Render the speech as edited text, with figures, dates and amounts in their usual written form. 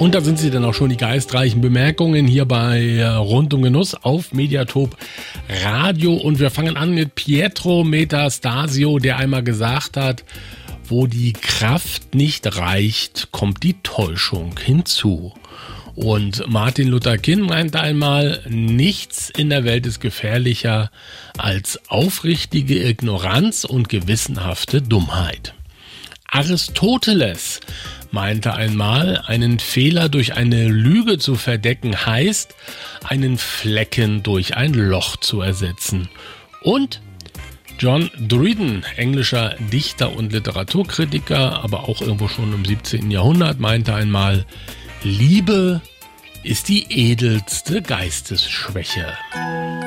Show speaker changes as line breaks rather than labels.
Und da sind sie dann auch schon, die geistreichen Bemerkungen hier bei Rund um Genuss auf Mediatop Radio. Und wir fangen an mit Pietro Metastasio, der einmal gesagt hat, wo die Kraft nicht reicht, kommt die Täuschung hinzu. Und Martin Luther King meinte einmal, nichts in der Welt ist gefährlicher als aufrichtige Ignoranz und gewissenhafte Dummheit. Aristoteles meinte einmal, einen Fehler durch eine Lüge zu verdecken heißt, einen Flecken durch ein Loch zu ersetzen. Und John Dryden, englischer Dichter und Literaturkritiker, aber auch irgendwo schon im 17. Jahrhundert, meinte einmal, Liebe ist die edelste Geistesschwäche.